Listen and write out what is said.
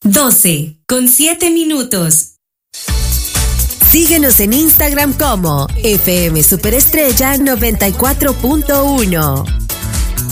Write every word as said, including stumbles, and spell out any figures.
doce con siete minutos. Síguenos en Instagram como F M Superestrella noventa y cuatro punto uno.